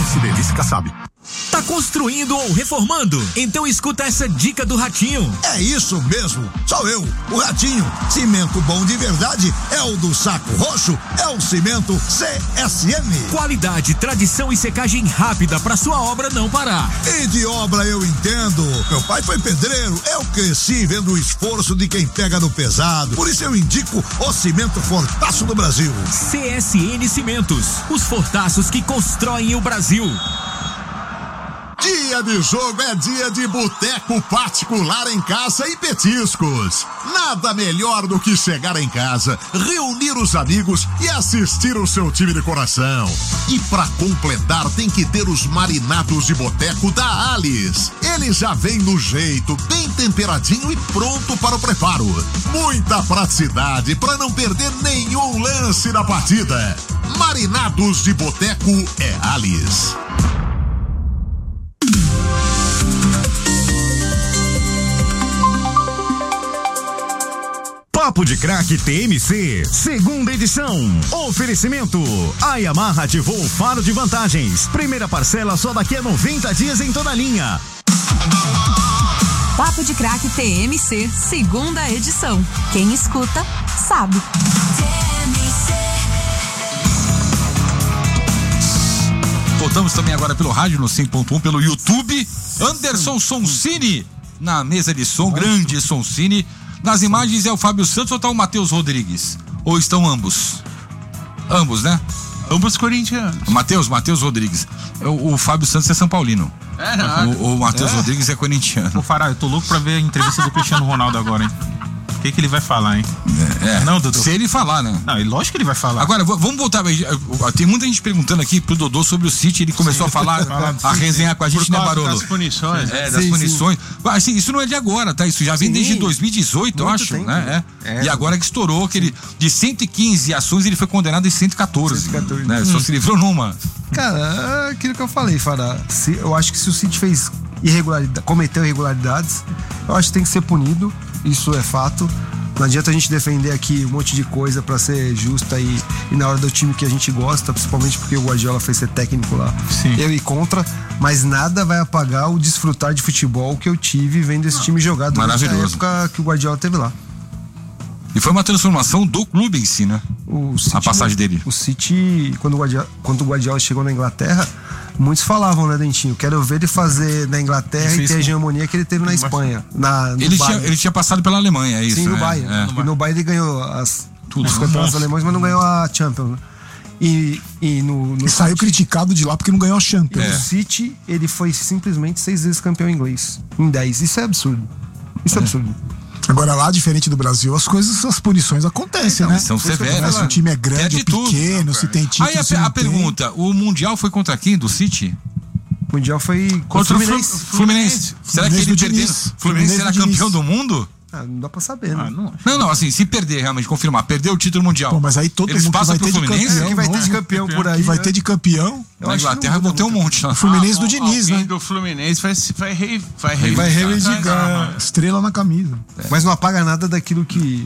Siderist Kassab. Tá construindo ou reformando? Então escuta essa dica do Ratinho. É isso mesmo, sou eu, o Ratinho. Cimento bom de verdade é o do Saco Roxo, é o cimento CSM. Qualidade, tradição e secagem rápida pra sua obra não parar. E de obra eu entendo. Meu pai foi pedreiro, eu cresci vendo o esforço de quem pega no pesado. Por isso eu indico o cimento Fortaço do Brasil. CSN Cimentos, os fortaços que constroem o Brasil. Dia de jogo é dia de boteco particular em casa e petiscos. Nada melhor do que chegar em casa, reunir os amigos e assistir o seu time de coração. E pra completar tem que ter os marinados de boteco da Alice. Ele já vem no jeito, bem temperadinho e pronto para o preparo. Muita praticidade para não perder nenhum lance da partida. Marinados de boteco é Alice. Papo de Craque TMC, segunda edição. Oferecimento: a Yamaha ativou o faro de vantagens. Primeira parcela só daqui a 90 dias em toda a linha. Papo de Craque TMC, segunda edição. Quem escuta, sabe. Voltamos também agora pelo rádio no 100.1, pelo YouTube. Anderson Sonsini na mesa de som, grande Sonsini. Nas imagens é o Fábio Santos ou tá o Matheus Rodrigues? Ou estão ambos? Ambos, né? Ambos corintianos. Matheus Rodrigues. O Fábio Santos é São Paulino. É, não. O Matheus Rodrigues é corintiano. Ô, Fará, eu tô louco pra ver a entrevista do Cristiano Ronaldo agora, hein? O que ele vai falar, hein? Não, Dodô. Se ele falar, né? Não, lógico que ele vai falar. Agora, vamos voltar. Tem muita gente perguntando aqui pro Dodô sobre o City. Ele começou a falar, a resenhar com a gente, né, Barolo? Das punições. Das punições. Assim, isso não é de agora, tá? Isso já vem desde 2018, eu acho, né? E agora que estourou, que ele, de 115 ações, ele foi condenado em 114. Né? Só se livrou numa. Cara, é aquilo que eu falei, Fará. Eu acho que se o City fez cometeu irregularidades, eu acho que tem que ser punido. Isso é fato. Não adianta a gente defender aqui um monte de coisa pra ser justa e na hora do time que a gente gosta, principalmente porque o Guardiola foi ser técnico lá. Sim. Eu e contra, mas nada vai apagar o desfrutar de futebol que eu tive vendo esse time jogar durante a época que o Guardiola teve lá. E foi uma transformação do clube em si, né? A passagem dele. O City, quando o Guardiola chegou na Inglaterra, muitos falavam, né, Dentinho? Quero ver ele fazer na Inglaterra e ter a hegemonia que ele teve na Espanha. Ele tinha passado pela Alemanha, é isso? Sim, no Bayern. E no Bayern ele ganhou os campeonatos alemães, mas não ganhou a Champions, né? E saiu criticado de lá porque não ganhou a Champions. O City, ele foi simplesmente 6 vezes campeão inglês. Em 10. Isso é absurdo. Isso é absurdo. Agora lá, diferente do Brasil, as punições acontecem, né? São severas. Se o time é grande ou pequeno, se tem título. Aí a pergunta, o Mundial foi contra quem do City? O Mundial foi contra o Fluminense. Será que ele perdendo? Fluminense será campeão do mundo? Não dá pra saber, né? Não, assim, se perder, realmente, confirmar, perdeu o título mundial. Pô, mas aí todo eles mundo passam vai pro ter Fluminense? Quem vai ter de campeão por aí? Vai ter de campeão. Na Inglaterra vão ter um monte. O Fluminense do Diniz, né? Do Fluminense vai reivindicar estrela na camisa. Mas não apaga nada daquilo que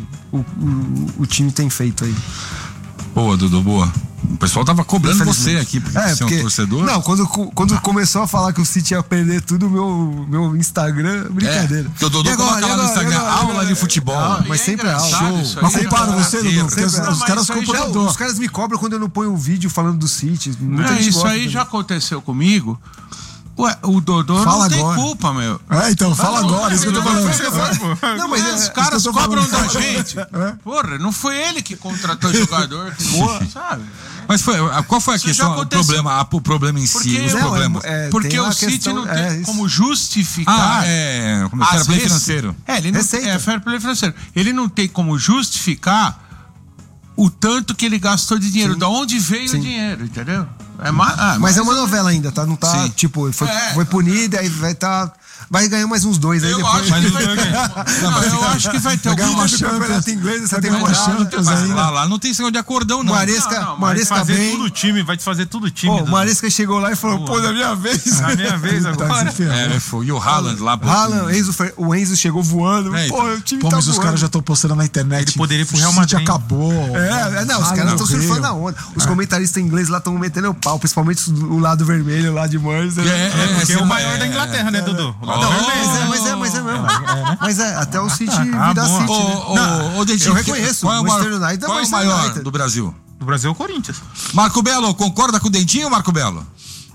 o time tem feito aí. Boa, Dudu, boa. O pessoal tava cobrando você aqui, porque você é um torcedor. Não, quando começou a falar que o City ia perder tudo, meu Instagram, brincadeira. O Dodô coloca lá no Instagram, aula de futebol. Mas sempre é aula. Mas compara você, Dudu, porque os caras cobram. Os caras me cobram quando eu não ponho um vídeo falando do City. Isso aí já aconteceu comigo. Ué, o Dodô não tem culpa, meu. Então, fala agora, isso que eu tô falando. Não, mas os caras cobram da gente. Porra, não foi ele que contratou o jogador, sabe? Mas qual foi a questão, o problema em si, os problemas? Porque o City não tem como justificar. Como fair play financeiro. Ele não tem, fair play financeiro. Ele não tem como justificar o tanto que ele gastou de dinheiro, de onde veio o dinheiro, entendeu? Mas é uma novela ainda, tá? Não tá, tipo, foi punido, aí vai estar Vai ganhar mais uns 2 aí Eu depois. acho que vai ter. Eu acho que vai ter Pegar algum uma No campeonato inglês, você tem uma Champions Mas ainda. lá não tem esse negócio de acordão, não. Maresca fazer bem. tudo time, vai te fazer tudo time. Pô, o Maresca chegou lá e falou, pô, na minha vez. Na minha vez agora. Foi. E o Haaland lá. O Enzo chegou voando. Pô, então. o time Pô, tá mas os voando. caras já estão postando na internet. Ele poderia ir pro Real O City Madrid. acabou. Não, os caras estão surfando na onda. Os comentaristas ingleses lá estão metendo o pau, principalmente o lado vermelho lá de Manchester. Porque é o maior da Inglaterra, né, Dudu? Mas é mesmo. Mas até o City virar bom. City. Né? Eu reconheço, Qual é o Manchester maior, United é qual é o Manchester maior United. do Brasil? Do Brasil é o Corinthians. Marco Belo, concorda com o Dentinho, Marco Belo?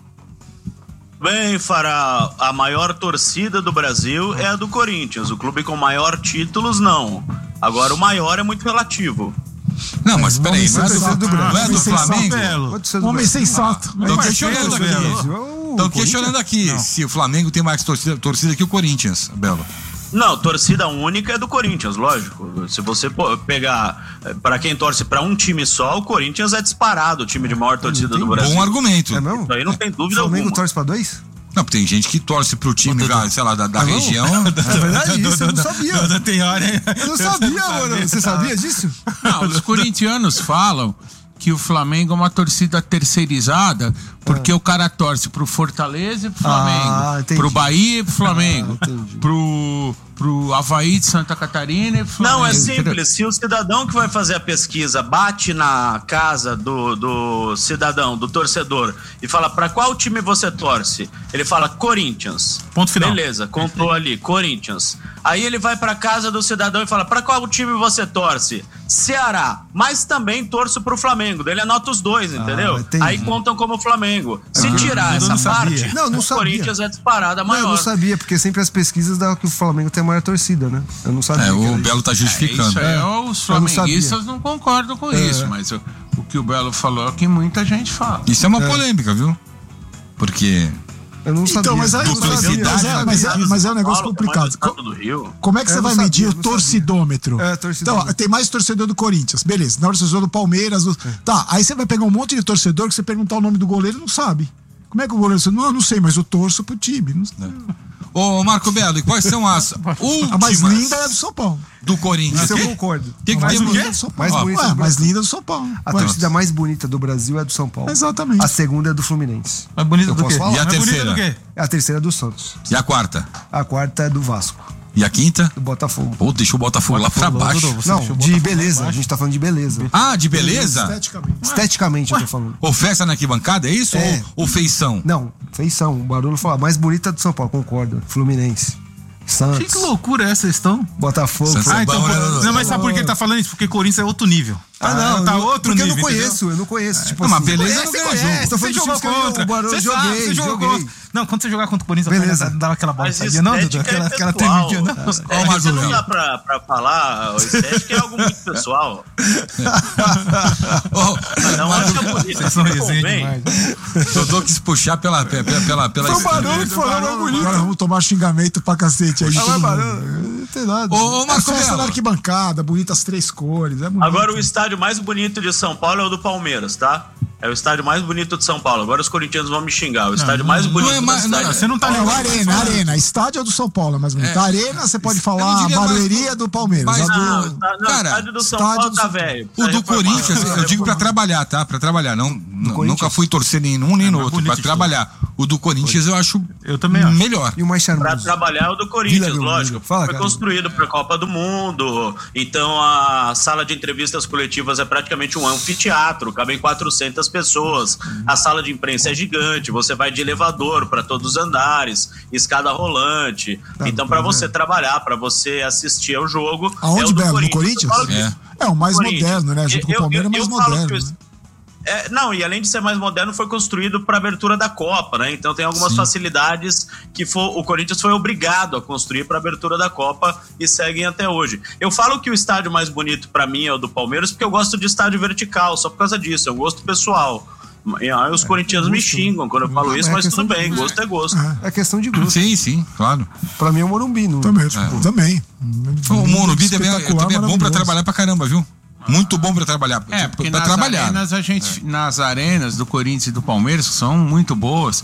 Bem, Fará, a maior torcida do Brasil é a do Corinthians. O clube com maior títulos, não. Agora, o maior é muito relativo. Não, mas peraí, não é do Homem Flamengo? Homem sensato. Estão questionando aqui. Estão questionando aqui se o Flamengo tem mais torcida que o Corinthians, Belo. Não, torcida única é do Corinthians, lógico. Se você pegar, para quem torce para um time só, o Corinthians é disparado o time de maior torcida do Brasil. Bom argumento. É mesmo? Isso aí não tem dúvida O Flamengo alguma. torce pra 2? Não, tem gente que torce pro time, sei lá, da região. É verdade, isso eu não sabia. Eu não sabia, mano. Você sabia disso? Não, os corintianos falam que o Flamengo é uma torcida terceirizada porque o cara torce pro Fortaleza e pro Flamengo, pro Bahia e pro Flamengo, pro Avaí de Santa Catarina e pro Flamengo. Não, é simples. Se o cidadão que vai fazer a pesquisa bate na casa do cidadão, do torcedor, e fala pra qual time você torce, ele fala Corinthians. Ponto final. Beleza, contou ali, Corinthians. Aí ele vai pra casa do cidadão e fala, pra qual time você torce? Ceará, mas também torço pro Flamengo. Daí ele anota os dois, entendeu? Aí contam como Flamengo. Se tirar essa parte, não o sabia. Corinthians é disparada maior. Não, eu não sabia, porque sempre as pesquisas dão que o Flamengo tem a maior torcida, né? Eu não sabia. O Belo tá justificando. Isso aí, os flamenguistas não concordam com isso, mas o que o Belo falou é que muita gente fala. Isso é uma polêmica, viu? Porque... Eu não sabia. Então, mas é um negócio complicado. Como é que você vai medir o torcidômetro? Então, tem mais torcedor do Corinthians, beleza. Na hora torcedor do Palmeiras. Tá, aí você vai pegar um monte de torcedor que você perguntar o nome do goleiro e não sabe. Como é que o goleiro... Não sei, mas eu torço pro time. Ô, Marco Belo, e quais são as últimas... A mais linda é a do São Paulo. Do Corinthians. Isso eu concordo. Tem que ter linda do São Paulo. Mais linda do São Paulo. A torcida mais bonita do Brasil é a do São Paulo. Exatamente. A segunda é do Fluminense. Mais bonita do quê? E a terceira? A terceira é do Santos. E a quarta? A quarta é do Vasco. E a quinta? Do Botafogo. Ou deixa o Botafogo lá pra baixo. Não, de beleza. A gente tá falando de beleza. Ah, de beleza? Esteticamente eu tô falando. Ou festa na arquibancada, é isso? Ou feição? Não, feição. O Barulho falou, a mais bonita do São Paulo, concordo. Fluminense. Santos. Que loucura é essa vocês estão? Botafogo. Não, mas sabe por que ele tá falando isso? Porque Corinthians é outro nível. Não, tá outro porque nível. eu não conheço. Tipo não, assim, mas beleza não ganha jogo. Tô falando de times que eu joguei. Não, quando você jogar contra o Corinthians, beleza. Dava aquela balançadinha, não, Dudu? Aquela tremidinha, não. Estética não dá pra falar. Estética é algo muito pessoal. Não acho que é bonito. Vocês são resenha demais. Dodô quis puxar pela Foi o Barulho que falou, não bonito. Agora vamos tomar xingamento pra cacete aí. Não tem nada. Ô, Marco festa Belo. na arquibancada, bonita as três cores. É bonito. Agora o estádio mais bonito de São Paulo é o do Palmeiras, tá? É o estádio mais bonito de São Paulo. Agora os corintianos vão me xingar. O estádio mais bonito da cidade. Você não tá Não, Arena. Estádio é do São Paulo, é mais bonito. Arena, você pode falar a Barueri do Palmeiras. Mas Não, o estádio do São Paulo tá velho. O do Corinthians, eu digo pra trabalhar, tá? Pra trabalhar. Nunca fui torcer nem num nem no outro. Pra trabalhar. O do Corinthians eu acho melhor. E o mais charmoso? Pra trabalhar é o do Corinthians, lógico. Foi construído pra Copa do Mundo. Então a sala de entrevistas coletivas é praticamente um anfiteatro. Cabem 400 pessoas. A sala de imprensa é gigante. Você vai de elevador pra todos os andares. Escada rolante. Então pra você trabalhar, pra você assistir ao jogo. Aonde, Belo? No Corinthians? É o mais moderno, né? Junto com o Palmeiras é mais moderno. Não, e além de ser mais moderno, foi construído para abertura da Copa, né? Então tem algumas facilidades que o Corinthians foi obrigado a construir para abertura da Copa e seguem até hoje. Eu falo que o estádio mais bonito para mim é o do Palmeiras porque eu gosto de estádio vertical, só por causa disso, é um gosto pessoal. E aí os corintianos me xingam quando eu falo isso, mas tudo bem, gosto é gosto. É questão de gosto. Sim, claro. Pra mim é o Morumbi. Também. O Morumbi também é bom pra trabalhar pra caramba, viu? Muito bom pra trabalhar. Porque nas arenas do Corinthians e do Palmeiras, que são muito boas,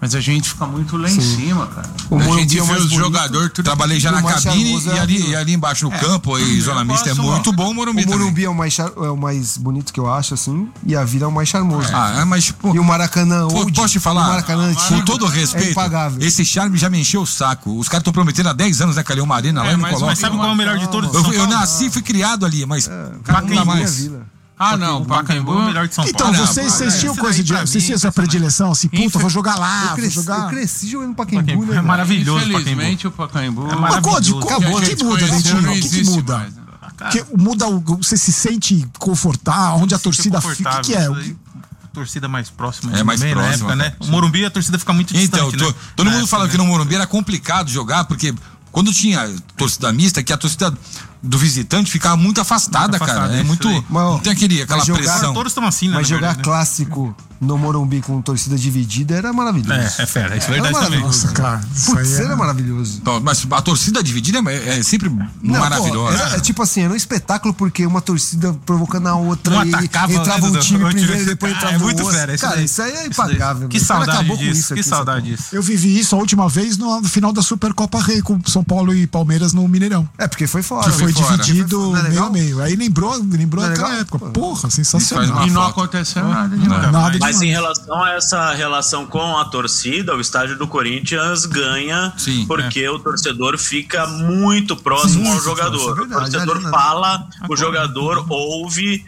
Mas a gente fica muito lá em cima, cara. A gente vê os jogadores, trabalhei já na cabine e ali embaixo no campo, aí isolamento é muito bom o Morumbi. O Morumbi é o mais bonito que eu acho, assim, e a Vila é o mais charmoso. Mas tipo... E o Maracanã hoje... Posso te falar? O Maracanã antigo, com todo respeito, impagável. esse charme já me encheu o saco. Os caras estão prometendo há 10 anos, né, Calil Marina, lá e não colocam. Mas sabe qual é o melhor de todos? Eu nasci e fui criado ali, mas não dá mais. O Pacaembu é o melhor de São Paulo. Então, vocês tinham coisa de... Vocês tinham essa predileção, assim, puta, vou jogar lá, vou jogar... Eu cresci jogando no Pacaembu, né? É maravilhoso. Infelizmente, o Pacaembu... É maravilhoso. Acabou, o que muda, Dentinho? O que muda? Muda você se sente confortável, onde a torcida fica, o que é? Torcida mais próxima. É mais próxima, na época, né? O Morumbi, a torcida fica muito distante, então, todo mundo fala que no Morumbi era complicado jogar, porque quando tinha torcida mista, que a torcida do visitante ficava muito afastada, cara. É muito. Não tem aquela pressão. Todos estão assim, né? Mas jogar clássico no Morumbi com torcida dividida era maravilhoso. É fera, isso é verdade também. Nossa, cara. Putz, era maravilhoso. Então, mas a torcida dividida é sempre maravilhosa. É tipo assim, era um espetáculo porque uma torcida provocando a outra. Entrava um time primeiro e depois entrava o outro. É muito fera. Cara, isso aí é impagável. Que saudade disso. Que saudade disso. Eu vivi isso a última vez no final da Supercopa Rei com São Paulo e Palmeiras no Mineirão. É, porque foi fora. Que foi dividido meio a meio. Aí lembrou aquela época. Porra, sensacional. E não aconteceu nada demais. Mas em relação a essa relação com a torcida, o estádio do Corinthians ganha porque o torcedor fica muito próximo ao jogador. O torcedor fala, o jogador ouve.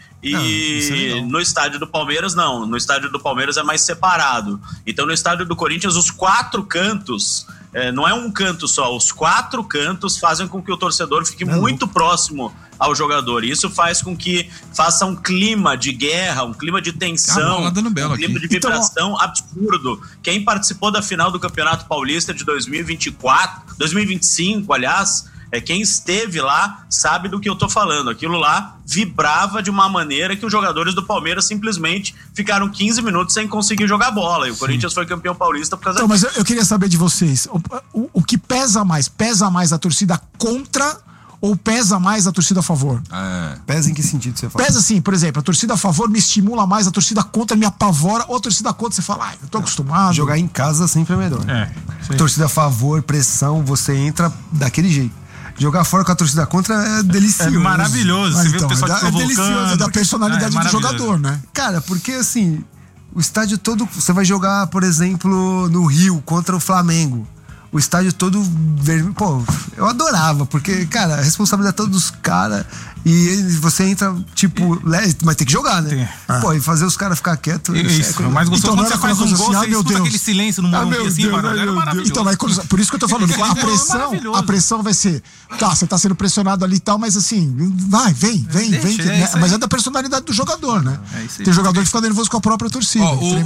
E no estádio do Palmeiras, não. No estádio do Palmeiras é mais separado. Então, no estádio do Corinthians, os 4 cantos, não é um canto só, os 4 cantos fazem com que o torcedor fique muito próximo ao jogador. E isso faz com que faça um clima de guerra, um clima de tensão, um clima de vibração absurdo. Quem participou da final do Campeonato Paulista de 2025, aliás... Quem esteve lá sabe do que eu tô falando. Aquilo lá vibrava de uma maneira que os jogadores do Palmeiras simplesmente ficaram 15 minutos sem conseguir jogar bola. E o Corinthians foi campeão paulista por causa disso. Mas eu queria saber de vocês, o que pesa mais? Pesa mais a torcida contra ou pesa mais a torcida a favor? Pesa em que sentido você fala? Pesa assim, por exemplo, a torcida a favor me estimula mais, a torcida contra me apavora, ou a torcida contra você fala, eu tô acostumado. Jogar em casa sempre é melhor. Torcida a favor, pressão, você entra daquele jeito. Jogar fora com a torcida contra é delicioso. É maravilhoso. Você vê o pessoal é delicioso, é da personalidade do jogador, né? Cara, porque assim, o estádio todo... Você vai jogar, por exemplo, no Rio contra o Flamengo. O estádio todo vermelho. Pô, eu adorava, porque, cara, a responsabilidade toda dos caras. E você entra, tipo, mas tem que jogar, né? Pô, e fazer os caras ficar quietos. Isso, mas gostoso quando você faz um gol, você escuta aquele silêncio no Morumbi assim, mano. Era maravilhoso. Então, por isso que eu tô falando, a pressão vai ser, você tá sendo pressionado ali e tal, mas assim, vem. Mas é da personalidade do jogador, né? Tem jogador que fica nervoso com a própria torcida.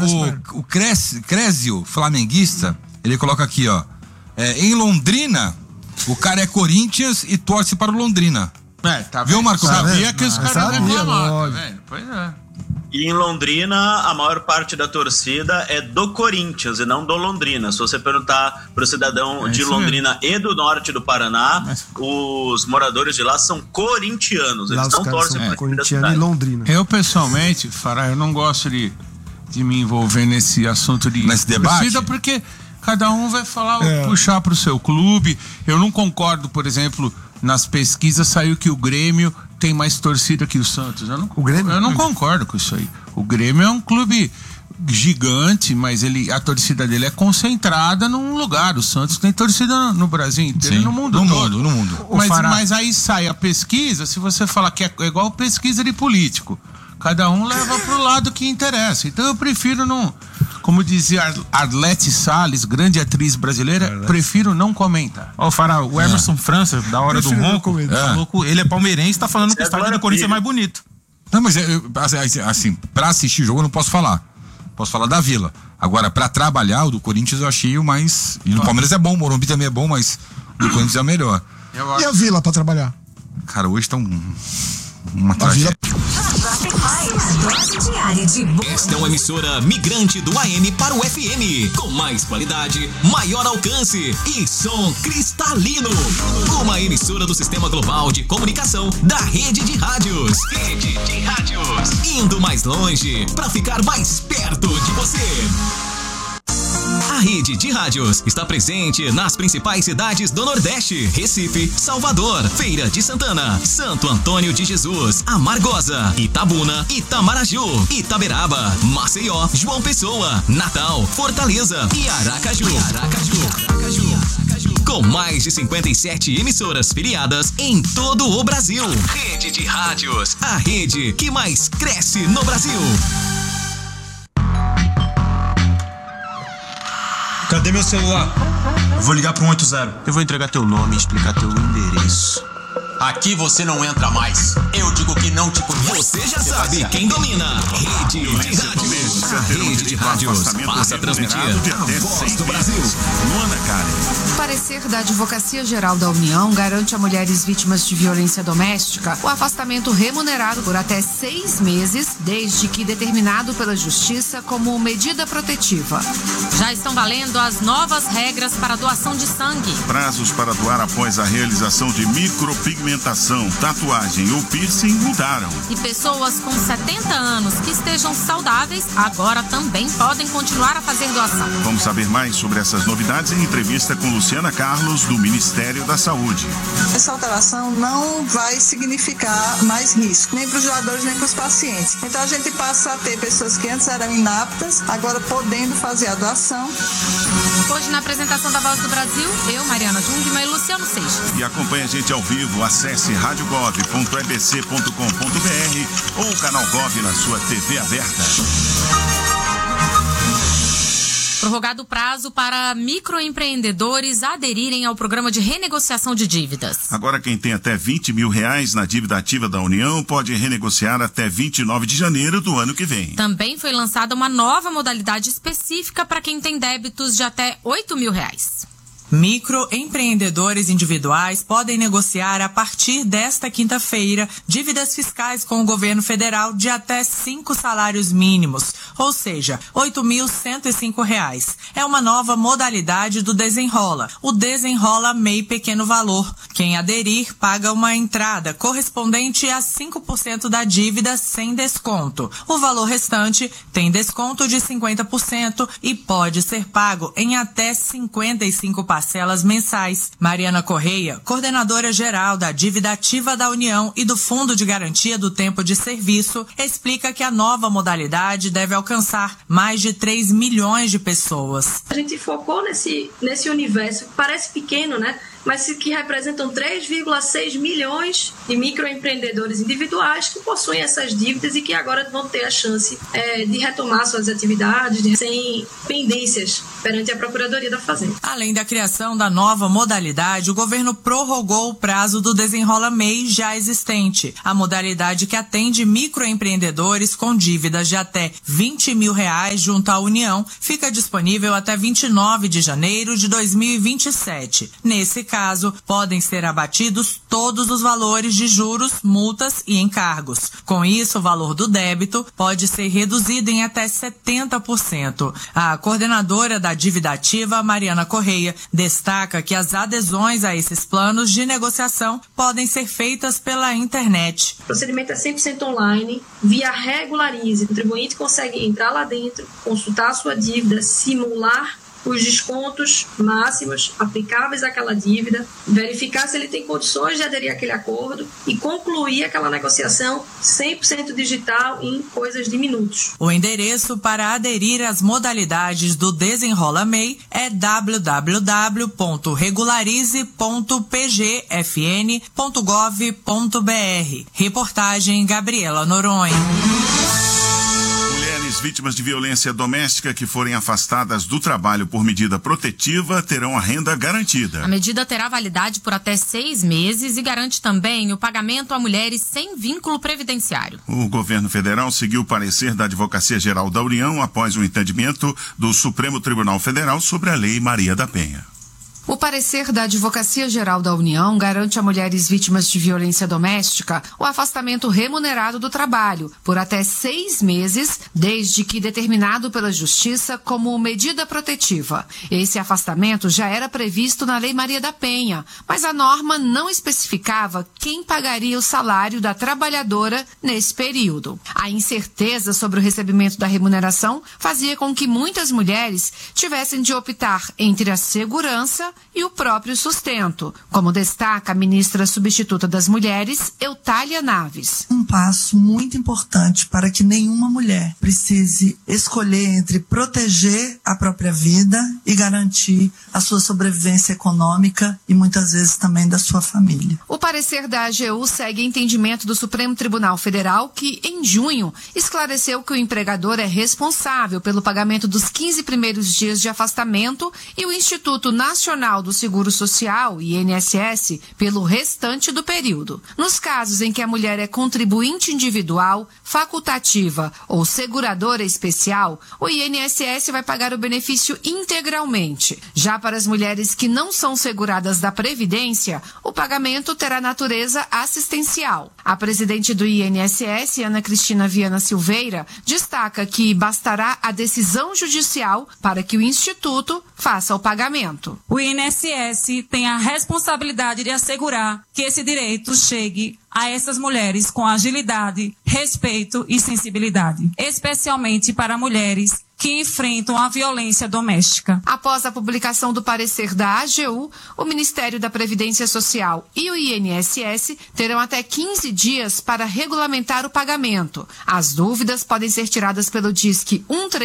O Crésio, flamenguista, ele coloca aqui, ó. Em Londrina, o cara é Corinthians e torce para o Londrina. Tá viu, Marco? Sabia que os caras reclamaram, velho. Pois é. E em Londrina, a maior parte da torcida é do Corinthians e não do Londrina. Se você perguntar pro cidadão de Londrina e do norte do Paraná, os moradores de lá são corintianos. Eles não torcem para corintiano e Londrina. Eu, pessoalmente, Fará, eu não gosto de me envolver nesse assunto nesse debate, torcida, porque cada um vai falar, puxar pro seu clube. Eu não concordo, por exemplo, nas pesquisas saiu que o Grêmio tem mais torcida que o Santos. Eu não concordo com isso aí. O Grêmio é um clube gigante, mas a torcida dele é concentrada num lugar. O Santos tem torcida no Brasil inteiro e no mundo todo. No mundo. Mas aí sai a pesquisa, se você falar que é igual pesquisa de político. Cada um leva pro lado que interessa. Então eu prefiro não... Como dizia Arlete Salles, grande atriz brasileira, prefiro não comentar. Fará, o Emerson França, da hora do Ronco, falou, ele é palmeirense, tá falando que o estádio do Corinthians é mais bonito. Não, mas assim, pra assistir jogo eu não posso falar. Posso falar da Vila. Agora, pra trabalhar, o do Corinthians eu achei o mais... E o Palmeiras é bom, o Morumbi também é bom, mas o do Corinthians é o melhor. E a Vila pra trabalhar? Cara, hoje tá uma tragédia. Esta é uma emissora migrante do AM para o FM, com mais qualidade, maior alcance e som cristalino. Uma emissora do Sistema Global de Comunicação da Rede de Rádios. Rede de Rádios. Indo mais longe para ficar mais perto de você. A Rede de Rádios está presente nas principais cidades do Nordeste: Recife, Salvador, Feira de Santana, Santo Antônio de Jesus, Amargosa, Itabuna, Itamaraju, Itaberaba, Maceió, João Pessoa, Natal, Fortaleza e Aracaju. Com mais de 57 emissoras filiadas em todo o Brasil. Rede de Rádios, a rede que mais cresce no Brasil. Cadê meu celular? Eu vou ligar pro 180. Eu vou entregar teu nome e explicar teu endereço. Aqui você não entra mais. Eu digo que não te conheço. Você já sabe quem domina. Rede de Rádios. A Rede de Rádios passa a transmitir a voz do Brasil. Luana Karen. O parecer da Advocacia Geral da União garante a mulheres vítimas de violência doméstica o afastamento remunerado por até 6 meses, desde que determinado pela Justiça como medida protetiva. Já estão valendo as novas regras para doação de sangue. Prazos para doar após a realização de micropigmentação, tatuagem ou piercing mudaram. E pessoas com 70 anos que estejam saudáveis agora também podem continuar a fazer doação. Vamos saber mais sobre essas novidades em entrevista com Luciana Carlos, do Ministério da Saúde. Essa alteração não vai significar mais risco, nem para os doadores, nem para os pacientes. Então a gente passa a ter pessoas que antes eram inaptas, agora podendo fazer a doação. Hoje, na apresentação da Voz do Brasil, eu, Mariana Jungmann e Luciano Seixas. E acompanhe a gente ao vivo, acesse radiogov.ebc.com.br ou o canal Gov na sua TV aberta. Prorrogado o prazo para microempreendedores aderirem ao programa de renegociação de dívidas. Agora quem tem até R$20 mil na dívida ativa da União pode renegociar até 29 de janeiro do ano que vem. Também foi lançada uma nova modalidade específica para quem tem débitos de até R$8 mil. Microempreendedores individuais podem negociar a partir desta quinta-feira dívidas fiscais com o governo federal de até 5 salários mínimos, ou seja, R$ 8.105. É uma nova modalidade do Desenrola, o Desenrola MEI Pequeno Valor. Quem aderir paga uma entrada correspondente a 5% da dívida sem desconto. O valor restante tem desconto de 50% e pode ser pago em até 55 parcelas mensais. Mariana Correia, coordenadora geral da Dívida Ativa da União e do Fundo de Garantia do Tempo de Serviço, explica que a nova modalidade deve alcançar mais de 3 milhões de pessoas. A gente focou nesse universo, parece pequeno, né? Mas que representam 3,6 milhões de microempreendedores individuais que possuem essas dívidas e que agora vão ter a chance de retomar suas atividades sem pendências perante a Procuradoria da Fazenda. Além da criação da nova modalidade, o governo prorrogou o prazo do Desenrola MEI já existente. A modalidade que atende microempreendedores com dívidas de até R$20 mil junto à União fica disponível até 29 de janeiro de 2027. Nesse caso, podem ser abatidos todos os valores de juros, multas e encargos. Com isso, o valor do débito pode ser reduzido em até 70%. A coordenadora da Dívida Ativa, Mariana Correia, destaca que as adesões a esses planos de negociação podem ser feitas pela internet. O procedimento é 100% online, via Regularize. O contribuinte consegue entrar lá dentro, consultar a sua dívida, simular os descontos máximos aplicáveis àquela dívida, verificar se ele tem condições de aderir àquele acordo e concluir aquela negociação 100% digital em coisas de minutos. O endereço para aderir às modalidades do Desenrola MEI é www.regularize.pgfn.gov.br. Reportagem Gabriela Noronha. Vítimas de violência doméstica que forem afastadas do trabalho por medida protetiva terão a renda garantida. A medida terá validade por até 6 meses e garante também o pagamento a mulheres sem vínculo previdenciário. O governo federal seguiu o parecer da Advocacia Geral da União após o entendimento do Supremo Tribunal Federal sobre a Lei Maria da Penha. O parecer da Advocacia Geral da União garante a mulheres vítimas de violência doméstica o afastamento remunerado do trabalho por até 6 meses, desde que determinado pela Justiça como medida protetiva. Esse afastamento já era previsto na Lei Maria da Penha, mas a norma não especificava quem pagaria o salário da trabalhadora nesse período. A incerteza sobre o recebimento da remuneração fazia com que muitas mulheres tivessem de optar entre a segurança e o próprio sustento, como destaca a ministra substituta das Mulheres, Eutália Naves. Um passo muito importante para que nenhuma mulher precise escolher entre proteger a própria vida e garantir a sua sobrevivência econômica e muitas vezes também da sua família. O parecer da AGU segue entendimento do Supremo Tribunal Federal que, em junho, esclareceu que o empregador é responsável pelo pagamento dos 15 primeiros dias de afastamento e o Instituto Nacional do Seguro Social, INSS, pelo restante do período. Nos casos em que a mulher é contribuinte individual, facultativa ou seguradora especial, o INSS vai pagar o benefício integralmente. Já para as mulheres que não são seguradas da Previdência, o pagamento terá natureza assistencial. A presidente do INSS, Ana Cristina Viana Silveira, destaca que bastará a decisão judicial para que o Instituto faça o pagamento. O INSS tem a responsabilidade de assegurar que esse direito chegue a essas mulheres com agilidade, respeito e sensibilidade, especialmente para mulheres que enfrentam a violência doméstica. Após a publicação do parecer da AGU, o Ministério da Previdência Social e o INSS terão até 15 dias para regulamentar o pagamento. As dúvidas podem ser tiradas pelo Disque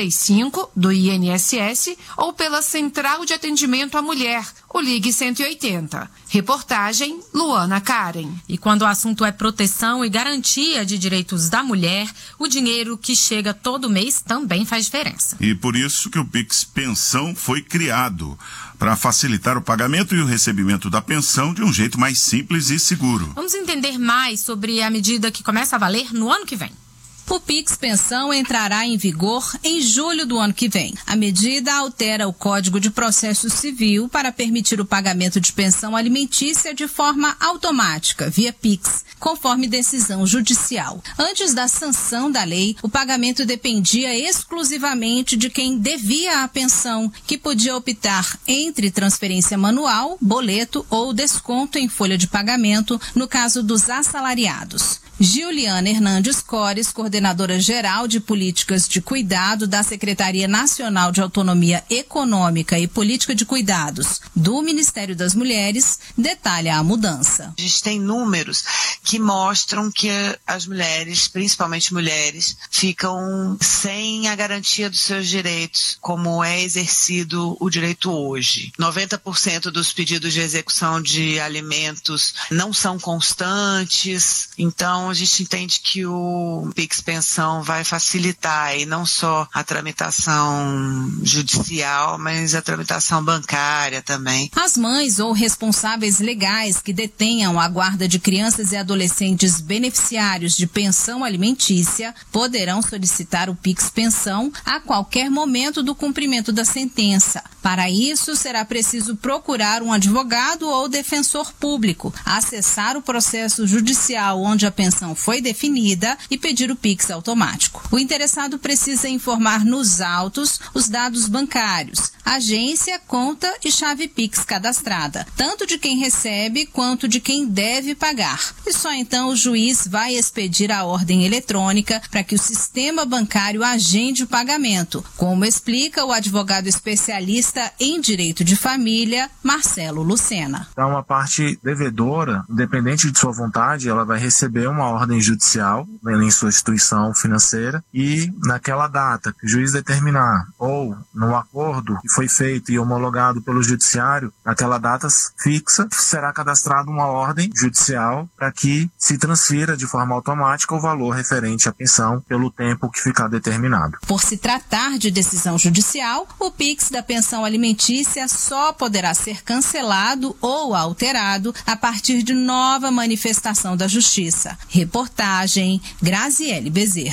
135 do INSS ou pela Central de Atendimento à Mulher, o Ligue 180. Reportagem Luana Karen. E quando o assunto é proteção e garantia de direitos da mulher, o dinheiro que chega todo mês também faz diferença. E por isso que o Pix Pensão foi criado, para facilitar o pagamento e o recebimento da pensão de um jeito mais simples e seguro. Vamos entender mais sobre a medida que começa a valer no ano que vem. O Pix Pensão entrará em vigor em julho do ano que vem. A medida altera o Código de Processo Civil para permitir o pagamento de pensão alimentícia de forma automática, via Pix, conforme decisão judicial. Antes da sanção da lei, o pagamento dependia exclusivamente de quem devia a pensão, que podia optar entre transferência manual, boleto ou desconto em folha de pagamento, no caso dos assalariados. Giuliana Hernandes Cores, coordenadora geral de políticas de cuidado da Secretaria Nacional de Autonomia Econômica e Política de Cuidados do Ministério das Mulheres, detalha a mudança. A gente tem números que mostram que as mulheres, principalmente mulheres, ficam sem a garantia dos seus direitos, como é exercido o direito hoje. 90% dos pedidos de execução de alimentos não são constantes, então a gente entende que o Pix Pensão vai facilitar aí não só a tramitação judicial, mas a tramitação bancária também. As mães ou responsáveis legais que detenham a guarda de crianças e adolescentes beneficiários de pensão alimentícia poderão solicitar o Pix Pensão a qualquer momento do cumprimento da sentença. Para isso, será preciso procurar um advogado ou defensor público, acessar o processo judicial onde a pensão foi definida e pedir o Pix automático. O interessado precisa informar nos autos os dados bancários, agência, conta e chave Pix cadastrada, tanto de quem recebe quanto de quem deve pagar. E só então o juiz vai expedir a ordem eletrônica para que o sistema bancário agende o pagamento, como explica o advogado especialista em direito de família, Marcelo Lucena. Então, uma parte devedora, independente de sua vontade, ela vai receber uma ordem judicial, né, em sua instituição financeira, e naquela data que o juiz determinar, ou no acordo que foi feito e homologado pelo judiciário, naquela data fixa, será cadastrada uma ordem judicial para que se transfira de forma automática o valor referente à pensão pelo tempo que ficar determinado. Por se tratar de decisão judicial, o Pix da pensão alimentícia só poderá ser cancelado ou alterado a partir de nova manifestação da Justiça. Reportagem Graziele Bezerra.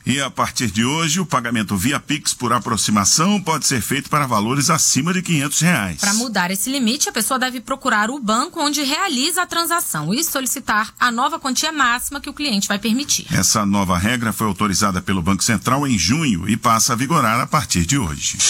E a partir de hoje, o pagamento via Pix por aproximação pode ser feito para valores acima de R$500. Para mudar esse limite, a pessoa deve procurar o banco onde realiza a transação e solicitar a nova quantia máxima que o cliente vai permitir. Essa nova regra foi autorizada pelo Banco Central em junho e passa a vigorar a partir de hoje.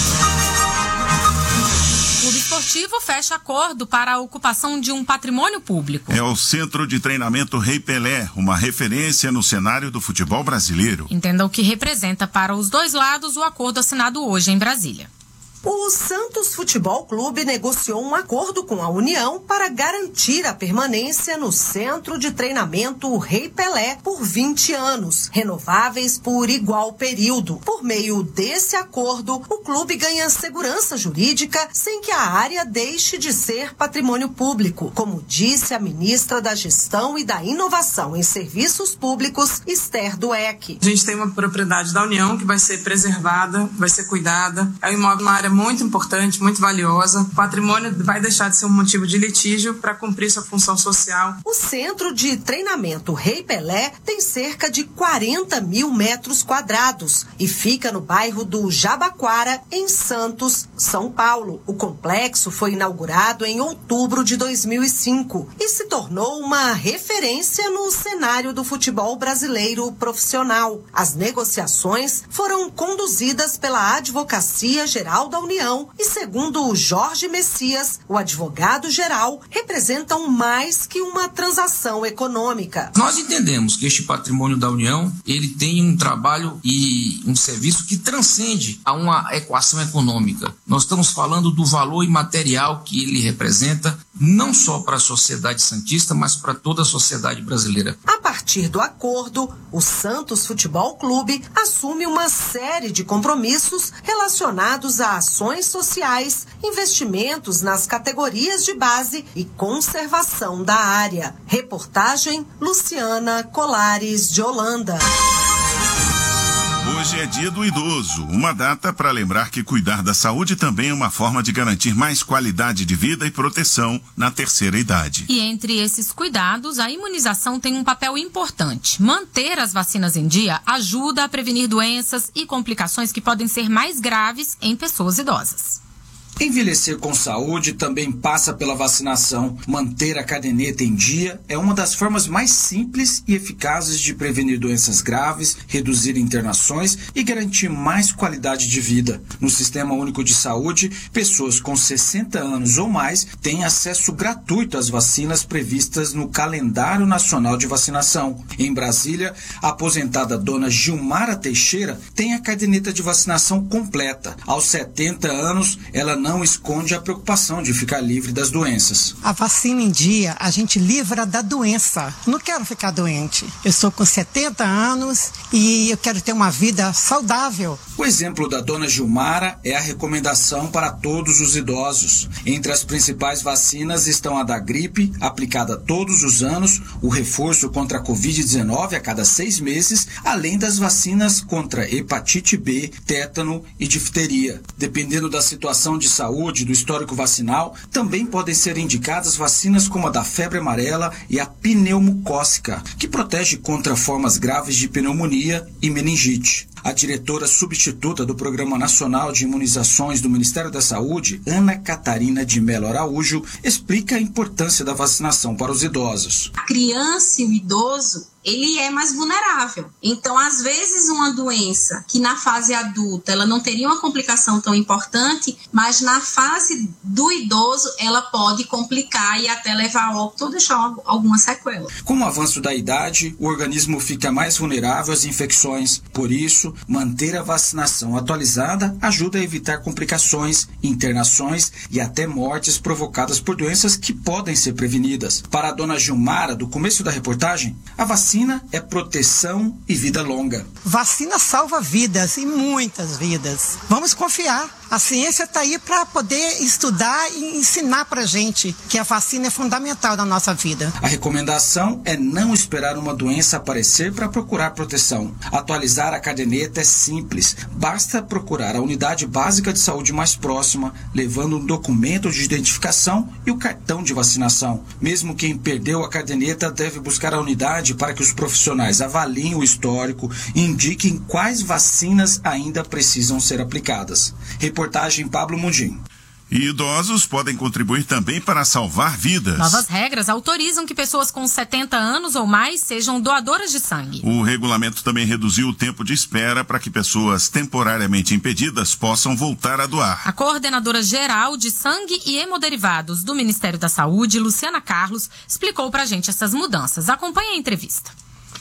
O Clube Esportivo fecha acordo para a ocupação de um patrimônio público. É o Centro de Treinamento Rei Pelé, uma referência no cenário do futebol brasileiro. Entenda o que representa para os dois lados o acordo assinado hoje em Brasília. O Santos Futebol Clube negociou um acordo com a União para garantir a permanência no Centro de Treinamento Rei Pelé por 20 anos, renováveis por igual período. Por meio desse acordo, o clube ganha segurança jurídica sem que a área deixe de ser patrimônio público, como disse a ministra da Gestão e da Inovação em Serviços Públicos, Esther Dweck. A gente tem uma propriedade da União que vai ser preservada, vai ser cuidada. É um imóvel, uma área muito importante, muito valiosa. O patrimônio vai deixar de ser um motivo de litígio para cumprir sua função social. O Centro de Treinamento Rei Pelé tem cerca de 40 mil metros quadrados e fica no bairro do Jabaquara, em Santos, São Paulo. O complexo foi inaugurado em outubro de 2005 e se tornou uma referência no cenário do futebol brasileiro profissional. As negociações foram conduzidas pela Advocacia Geral da União e, segundo o Jorge Messias, o advogado-geral, representam mais que uma transação econômica. Nós entendemos que este patrimônio da União, ele tem um trabalho e um serviço que transcende a uma equação econômica. Nós estamos falando do valor imaterial que ele representa, não só para a sociedade santista, mas para toda a sociedade brasileira. A partir do acordo, o Santos Futebol Clube assume uma série de compromissos relacionados a ações sociais, investimentos nas categorias de base e conservação da área. Reportagem Luciana Colares de Holanda. Hoje é Dia do Idoso, uma data para lembrar que cuidar da saúde também é uma forma de garantir mais qualidade de vida e proteção na terceira idade. E entre esses cuidados, a imunização tem um papel importante. Manter as vacinas em dia ajuda a prevenir doenças e complicações que podem ser mais graves em pessoas idosas. Envelhecer com saúde também passa pela vacinação. Manter a caderneta em dia é uma das formas mais simples e eficazes de prevenir doenças graves, reduzir internações e garantir mais qualidade de vida. No Sistema Único de Saúde, pessoas com 60 anos ou mais têm acesso gratuito às vacinas previstas no Calendário Nacional de Vacinação. Em Brasília, a aposentada dona Gilmara Teixeira tem a caderneta de vacinação completa. Aos 70 anos, ela não esconde a preocupação de ficar livre das doenças. A vacina em dia, a gente livra da doença. Não quero ficar doente. Eu estou com 70 anos e eu quero ter uma vida saudável. O exemplo da dona Gilmara é a recomendação para todos os idosos. Entre as principais vacinas estão a da gripe, aplicada todos os anos, o reforço contra a Covid-19 a cada 6 meses, além das vacinas contra hepatite B, tétano e difteria. Dependendo da situação de saúde, do histórico vacinal, também podem ser indicadas vacinas como a da febre amarela e a pneumocócica, que protege contra formas graves de pneumonia e meningite. A diretora substituta do Programa Nacional de Imunizações do Ministério da Saúde, Ana Catarina de Mello Araújo, explica a importância da vacinação para os idosos. A criança e o idoso, ele é mais vulnerável. Então, às vezes, uma doença que na fase adulta ela não teria uma complicação tão importante, mas na fase do idoso ela pode complicar e até levar a óbito ou deixar alguma sequela. Com o avanço da idade, o organismo fica mais vulnerável às infecções. Por isso, manter a vacinação atualizada ajuda a evitar complicações, internações e até mortes provocadas por doenças que podem ser prevenidas. Para a dona Gilmara, do começo da reportagem, a vacina é proteção e vida longa. Vacina salva vidas e muitas vidas. Vamos confiar. A ciência está aí para poder estudar e ensinar para gente que a vacina é fundamental na nossa vida. A recomendação é não esperar uma doença aparecer para procurar proteção. Atualizar a caderneta é simples. Basta procurar a unidade básica de saúde mais próxima, levando um documento de identificação e o cartão de vacinação. Mesmo quem perdeu a caderneta deve buscar a unidade para que os profissionais avaliem o histórico e indiquem quais vacinas ainda precisam ser aplicadas. Reportagem Pablo Mundim. E idosos podem contribuir também para salvar vidas. Novas regras autorizam que pessoas com 70 anos ou mais sejam doadoras de sangue. O regulamento também reduziu o tempo de espera para que pessoas temporariamente impedidas possam voltar a doar. A coordenadora geral de sangue e hemoderivados do Ministério da Saúde, Luciana Carlos, explicou pra gente essas mudanças. Acompanhe a entrevista.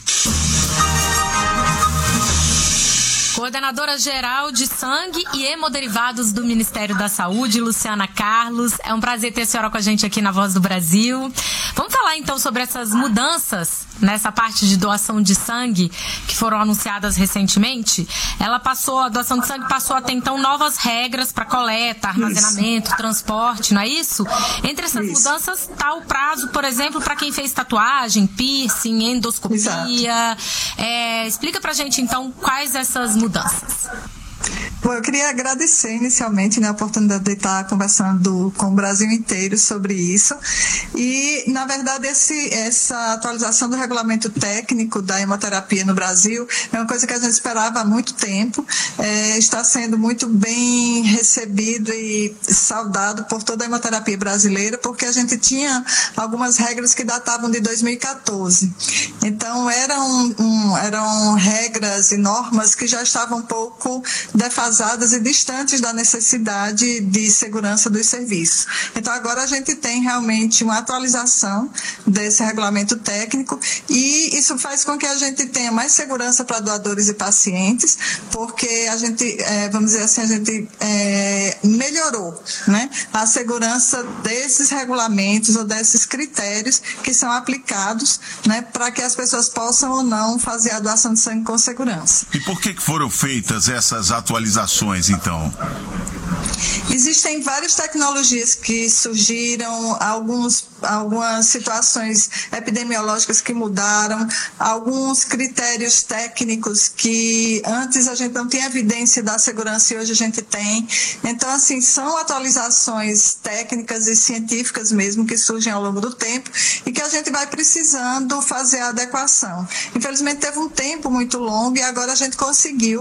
Coordenadora geral de sangue e hemoderivados do Ministério da Saúde, Luciana Carlos. É um prazer ter a senhora com a gente aqui na Voz do Brasil. Vamos falar então sobre essas mudanças nessa parte de doação de sangue que foram anunciadas recentemente. A doação de sangue passou a ter então novas regras para coleta, armazenamento, transporte, não é isso? Entre essas mudanças está o prazo, por exemplo, para quem fez tatuagem, piercing, endoscopia. Explica pra gente então quais essas mudanças. Bom, eu queria agradecer inicialmente a oportunidade de estar conversando com o Brasil inteiro sobre isso. E, na verdade, essa atualização do regulamento técnico da hemoterapia no Brasil é uma coisa que a gente esperava há muito tempo. Está sendo muito bem recebido e saudado por toda a hemoterapia brasileira, porque a gente tinha algumas regras que datavam de 2014. Então, eram regras e normas que já estavam um pouco defasadas e distantes da necessidade de segurança dos serviços. Então, agora a gente tem realmente uma atualização desse regulamento técnico e isso faz com que a gente tenha mais segurança para doadores e pacientes, porque a gente, vamos dizer assim, a gente melhorou, né, a segurança desses regulamentos ou desses critérios que são aplicados, né, para que as pessoas possam ou não fazer a doação de sangue com segurança. E por que foram feitas essas atualizações, então? Existem várias tecnologias que surgiram, algumas situações epidemiológicas que mudaram, alguns critérios técnicos que antes a gente não tinha evidência da segurança e hoje a gente tem. Então, assim, são atualizações técnicas e científicas mesmo que surgem ao longo do tempo e que a gente vai precisando fazer a adequação. Infelizmente, teve um tempo muito longo e agora a gente conseguiu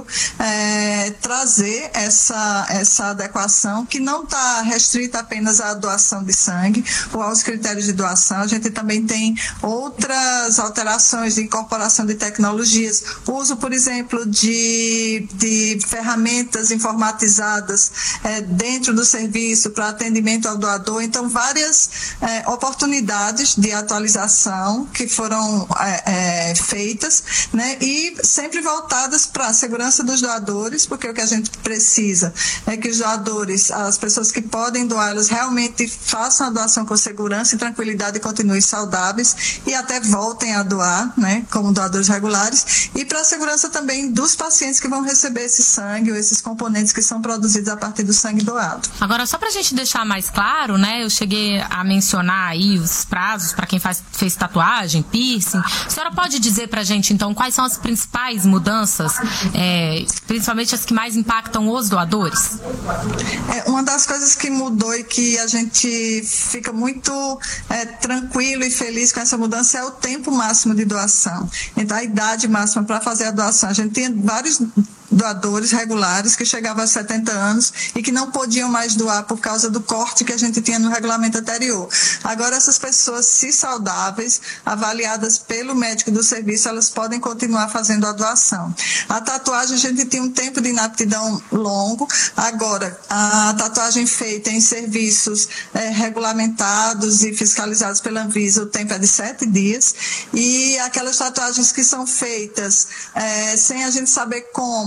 trazer essa adequação que não está restrita apenas à doação de sangue ou aos critérios de doação. A gente também tem outras alterações de incorporação de tecnologias, uso, por exemplo, de ferramentas informatizadas dentro do serviço para atendimento ao doador. Então, várias oportunidades de atualização que foram feitas, né, e sempre voltadas para a segurança dos doadores, porque o que a gente precisa é que os doadores, as pessoas que podem doar, elas realmente façam a doação com segurança e tranquilidade e continuem saudáveis e até voltem a doar, né, como doadores regulares, e para a segurança também dos pacientes que vão receber esse sangue ou esses componentes que são produzidos a partir do sangue doado. Agora, só para a gente deixar mais claro, né, eu cheguei a mencionar aí os prazos para quem fez tatuagem, piercing. A senhora pode dizer para a gente, então, quais são as principais mudanças, principalmente as que mais impactam os doadores? Uma das coisas que mudou e que a gente fica muito tranquilo e feliz com essa mudança é o tempo máximo de doação. Então, a idade máxima para fazer a doação. A gente tinha vários doadores regulares que chegavam a 70 anos e que não podiam mais doar por causa do corte que a gente tinha no regulamento anterior. Agora, essas pessoas, se saudáveis, avaliadas pelo médico do serviço, elas podem continuar fazendo a doação. A tatuagem, a gente tinha um tempo de inaptidão longo. Agora, a tatuagem feita em serviços regulamentados e fiscalizados pela Anvisa, o tempo é de 7 dias. E aquelas tatuagens que são feitas sem a gente saber como,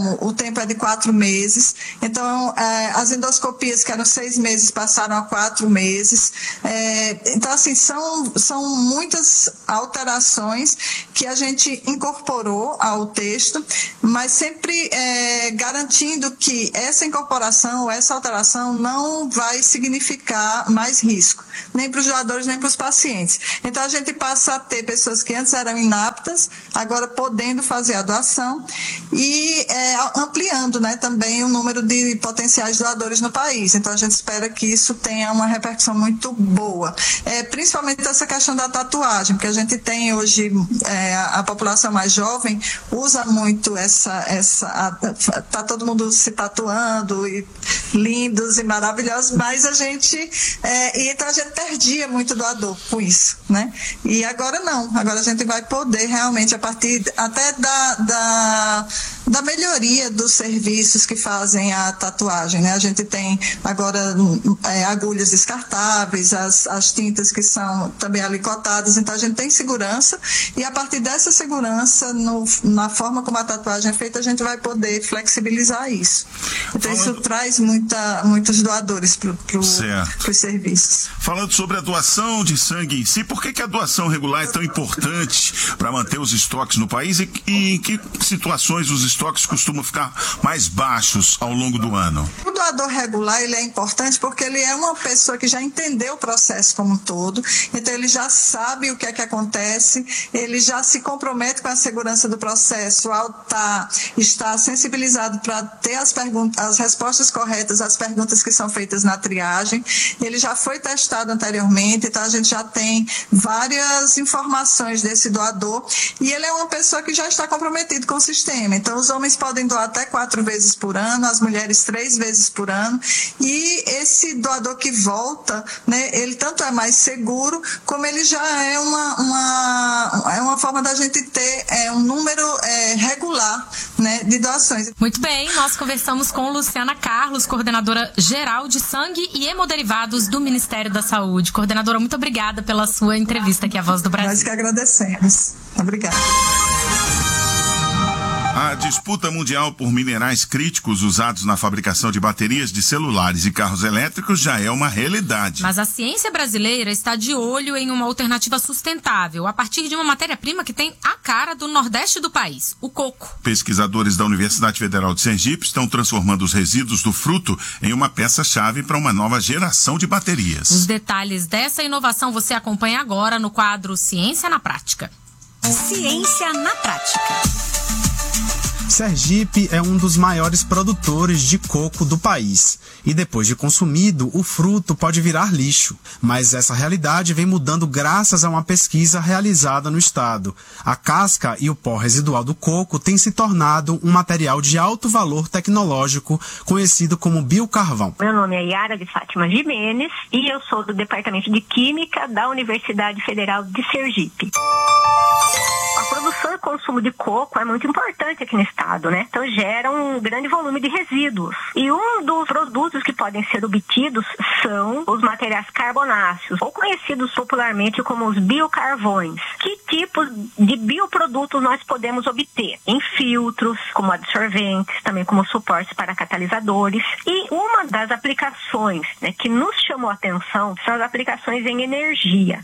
Supremo, o tempo é de 4 meses. Então, as endoscopias que eram 6 meses passaram a 4 meses. Então, assim, são muitas alterações que a gente incorporou ao texto, mas sempre garantindo que essa incorporação, essa alteração não vai significar mais risco, nem para os doadores, nem para os pacientes. Então, a gente passa a ter pessoas que antes eram inaptas, agora podendo fazer a doação e ampliando, né, também o número de potenciais doadores no país. Então, a gente espera que isso tenha uma repercussão muito boa. Principalmente essa questão da tatuagem, porque a gente tem hoje, a população mais jovem usa muito tá todo mundo se tatuando, e lindos e maravilhosos, mas a gente, então a gente perdia muito doador com isso, né? E agora não, agora a gente vai poder realmente, a partir até da melhoria dos serviços que fazem a tatuagem, né? A gente tem agora agulhas descartáveis, as tintas que são também alicotadas, então a gente tem segurança, e a partir dessa segurança, na forma como a tatuagem é feita, a gente vai poder flexibilizar isso. Então isso traz muitos doadores para os serviços. Falando sobre a doação de sangue em si, por que a doação regular é tão importante para manter os estoques no país, e em que situações os estoques costumam ficar mais baixos ao longo do ano? O doador regular, ele é importante porque ele é uma pessoa que já entendeu o processo como um todo, então ele já sabe o que é que acontece, ele já se compromete com a segurança do processo ao estar sensibilizado para ter as respostas corretas às perguntas que são feitas na triagem. Ele já foi testado anteriormente, então a gente já tem várias informações desse doador, e ele é uma pessoa que já está comprometido com o sistema. Então os homens podem doar até 4 vezes por ano, as mulheres 3 vezes por ano, e esse doador que volta, né, ele tanto é mais seguro, como ele já é uma forma da gente ter um número regular, né, de doações. Muito bem, nós conversamos com Luciana Carlos, coordenadora geral de sangue e hemoderivados do Ministério da Saúde. Coordenadora, muito obrigada pela sua entrevista aqui à Voz do Brasil. Nós que agradecemos. Obrigada. A disputa mundial por minerais críticos usados na fabricação de baterias de celulares e carros elétricos já é uma realidade. Mas a ciência brasileira está de olho em uma alternativa sustentável a partir de uma matéria-prima que tem a cara do Nordeste do país, o coco. Pesquisadores da Universidade Federal de Sergipe estão transformando os resíduos do fruto em uma peça-chave para uma nova geração de baterias. Os detalhes dessa inovação você acompanha agora no quadro Ciência na Prática. Ciência na Prática. Sergipe é um dos maiores produtores de coco do país. E depois de consumido, o fruto pode virar lixo. Mas essa realidade vem mudando graças a uma pesquisa realizada no estado. A casca e o pó residual do coco têm se tornado um material de alto valor tecnológico, conhecido como biocarvão. Meu nome é Yara de Fátima Jimenez e eu sou do Departamento de Química da Universidade Federal de Sergipe. A produção e consumo de coco é muito importante aqui no estado, né? Então gera um grande volume de resíduos. E um dos produtos que podem ser obtidos são os materiais carbonáceos, ou conhecidos popularmente como os biocarvões. Que tipos de bioprodutos nós podemos obter? Em filtros, como absorventes, também como suportes para catalisadores. E uma das aplicações, né, que nos chamou a atenção são as aplicações em energia.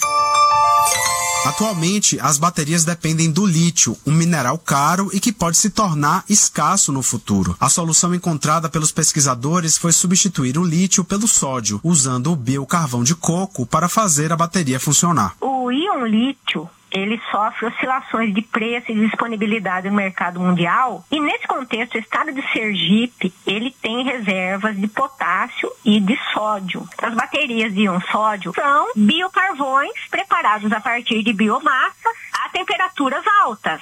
Atualmente, as baterias dependem do lítio, um mineral caro e que pode se tornar escasso no futuro. A solução encontrada pelos pesquisadores foi substituir o lítio pelo sódio, usando o biocarvão de coco para fazer a bateria funcionar. O íon lítio, ele sofre oscilações de preço e disponibilidade no mercado mundial, e nesse contexto o estado de Sergipe, ele tem reservas de potássio e de sódio. As baterias de íon sódio são biocarvões preparados a partir de biomassa a temperaturas altas.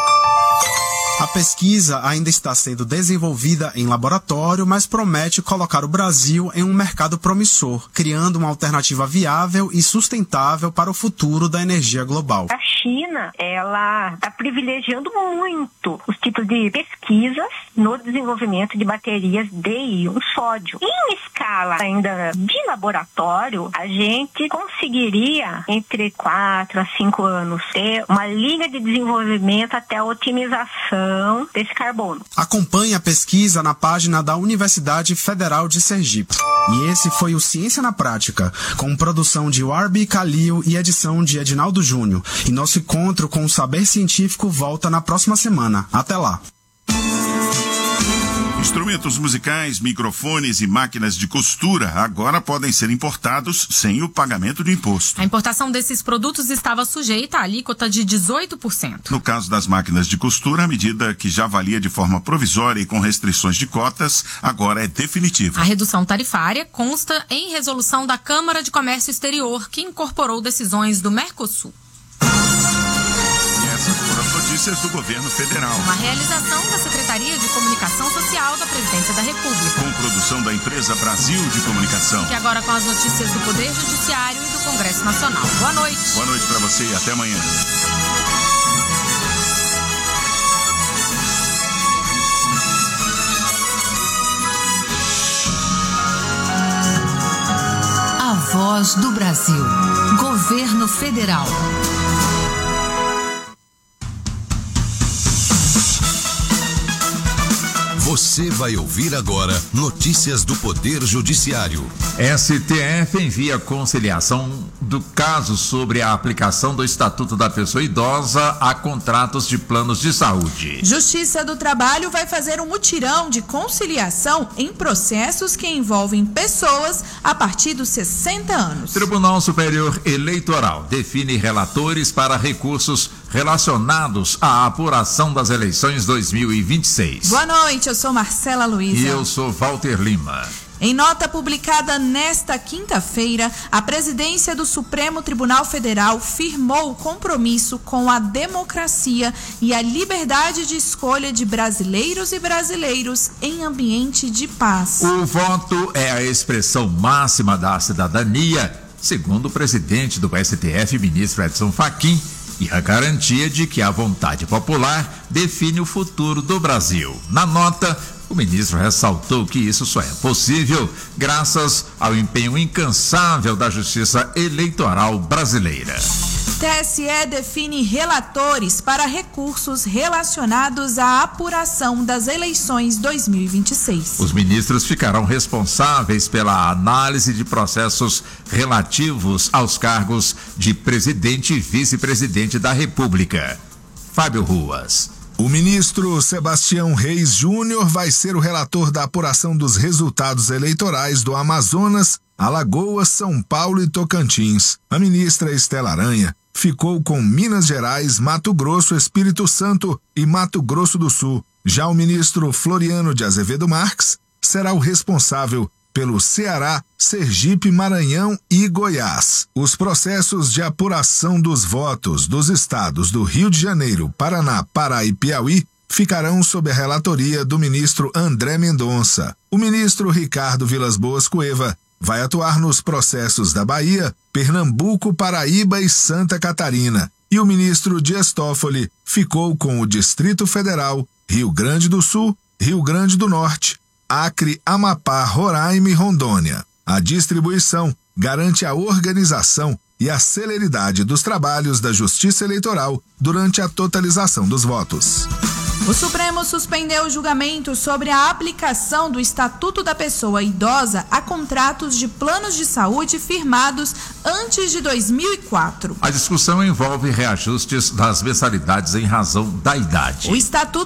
A pesquisa ainda está sendo desenvolvida em laboratório, mas promete colocar o Brasil em um mercado promissor, criando uma alternativa viável e sustentável para o futuro da energia global. A China, ela está privilegiando muito os tipos de pesquisas no desenvolvimento de baterias de íon sódio. Em escala ainda de laboratório, a gente conseguiria, entre 4 a 5 anos, ter uma linha de desenvolvimento até a otimização desse carbono. Acompanhe a pesquisa na página da Universidade Federal de Sergipe. E esse foi o Ciência na Prática, com produção de Warby Calil e edição de Edinaldo Júnior. E nosso encontro com o saber científico volta na próxima semana. Até lá! Instrumentos musicais, microfones e máquinas de costura agora podem ser importados sem o pagamento de imposto. A importação desses produtos estava sujeita à alíquota de 18%. No caso das máquinas de costura, a medida que já valia de forma provisória e com restrições de cotas, agora é definitiva. A redução tarifária consta em resolução da Câmara de Comércio Exterior, que incorporou decisões do Mercosul. Essas foram as notícias do governo federal. Uma realização da Secretaria de Comunicação Social da Presidência da República. Com produção da empresa Brasil de Comunicação. E agora com as notícias do Poder Judiciário e do Congresso Nacional. Boa noite. Boa noite para você e até amanhã. A Voz do Brasil. Governo Federal. Você vai ouvir agora notícias do Poder Judiciário. STF envia conciliação do caso sobre a aplicação do Estatuto da Pessoa Idosa a contratos de planos de saúde. Justiça do Trabalho vai fazer um mutirão de conciliação em processos que envolvem pessoas a partir dos 60 anos. Tribunal Superior Eleitoral define relatores para recursos relacionados à apuração das eleições 2026. Boa noite, eu sou Marcela Luiza. E eu sou Walter Lima. Em nota publicada nesta quinta-feira, a presidência do Supremo Tribunal Federal firmou o compromisso com a democracia e a liberdade de escolha de brasileiros e brasileiros em ambiente de paz. O voto é a expressão máxima da cidadania, segundo o presidente do STF, ministro Edson Fachin, e a garantia de que a vontade popular define o futuro do Brasil. Na nota, o ministro ressaltou que isso só é possível graças ao empenho incansável da Justiça Eleitoral brasileira. TSE define relatores para recursos relacionados à apuração das eleições 2026. Os ministros ficarão responsáveis pela análise de processos relativos aos cargos de presidente e vice-presidente da República. Fábio Ruas. O ministro Sebastião Reis Júnior vai ser o relator da apuração dos resultados eleitorais do Amazonas, Alagoas, São Paulo e Tocantins. A ministra Estela Aranha ficou com Minas Gerais, Mato Grosso, Espírito Santo e Mato Grosso do Sul. Já o ministro Floriano de Azevedo Marques será o responsável pelo Ceará, Sergipe, Maranhão e Goiás. Os processos de apuração dos votos dos estados do Rio de Janeiro, Paraná, Pará e Piauí ficarão sob a relatoria do ministro André Mendonça. O ministro Ricardo Vilas Boas Cueva vai atuar nos processos da Bahia, Pernambuco, Paraíba e Santa Catarina. E o ministro Dias Toffoli ficou com o Distrito Federal, Rio Grande do Sul, Rio Grande do Norte, Acre, Amapá, Roraima e Rondônia. A distribuição garante a organização e a celeridade dos trabalhos da Justiça Eleitoral durante a totalização dos votos. O Supremo suspendeu o julgamento sobre a aplicação do Estatuto da Pessoa Idosa a contratos de planos de saúde firmados antes de 2004. A discussão envolve reajustes das mensalidades em razão da idade. O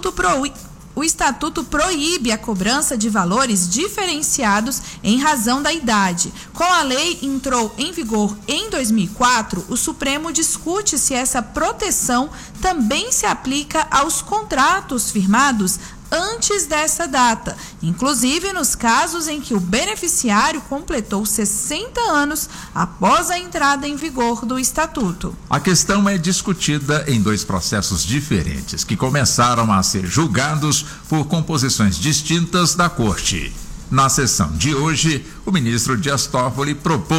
Estatuto proíbe a cobrança de valores diferenciados em razão da idade. Com a lei entrou em vigor em 2004, o Supremo discute se essa proteção também se aplica aos contratos firmados antes dessa data, inclusive nos casos em que o beneficiário completou 60 anos após a entrada em vigor do Estatuto. A questão é discutida em dois processos diferentes, que começaram a ser julgados por composições distintas da Corte. Na sessão de hoje, o ministro Dias Toffoli propôs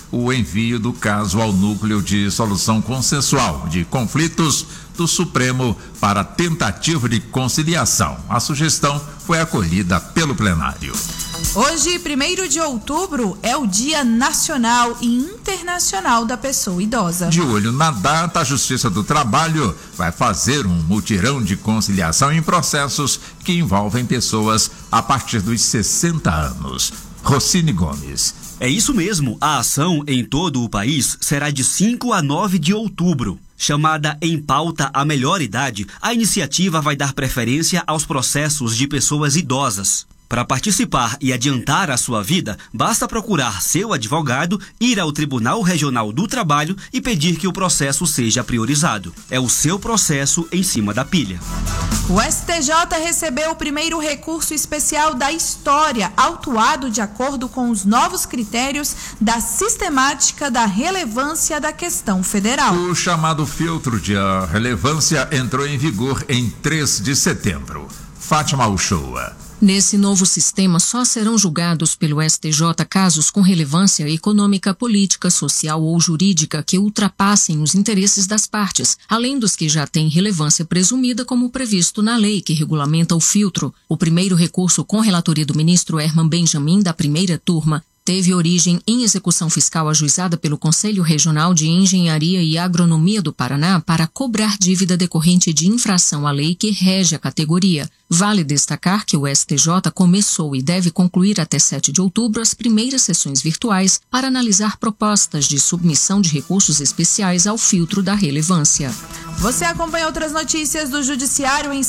o envio do caso ao Núcleo de Solução Consensual de Conflitos do Supremo para tentativa de conciliação. A sugestão foi acolhida pelo plenário. Hoje, 1º de outubro, é o Dia Nacional e Internacional da Pessoa Idosa. De olho na data, a Justiça do Trabalho vai fazer um mutirão de conciliação em processos que envolvem pessoas a partir dos 60 anos. Rocine Gomes. É isso mesmo, a ação em todo o país será de 5 a 9 de outubro. Chamada Em Pauta a Melhor Idade, a iniciativa vai dar preferência aos processos de pessoas idosas. Para participar e adiantar a sua vida, basta procurar seu advogado, ir ao Tribunal Regional do Trabalho e pedir que o processo seja priorizado. É o seu processo em cima da pilha. O STJ recebeu o primeiro recurso especial da história, autuado de acordo com os novos critérios da sistemática da relevância da questão federal. O chamado filtro de relevância entrou em vigor em 3 de setembro. Fátima Uchoa. Nesse novo sistema, só serão julgados pelo STJ casos com relevância econômica, política, social ou jurídica que ultrapassem os interesses das partes, além dos que já têm relevância presumida, como previsto na lei que regulamenta o filtro. O primeiro recurso, com relatoria do ministro Herman Benjamin, da primeira turma, teve origem em execução fiscal ajuizada pelo Conselho Regional de Engenharia e Agronomia do Paraná para cobrar dívida decorrente de infração à lei que rege a categoria. Vale destacar que o STJ começou e deve concluir até 7 de outubro as primeiras sessões virtuais para analisar propostas de submissão de recursos especiais ao filtro da relevância. Você acompanha outras notícias do Judiciário em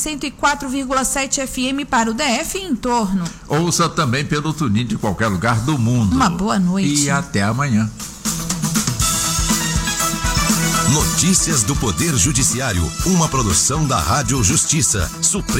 104,7 FM para o DF e em torno. Ouça também pelo TuneIn de qualquer lugar do mundo. Uma boa noite. E até amanhã. Notícias do Poder Judiciário, uma produção da Rádio Justiça.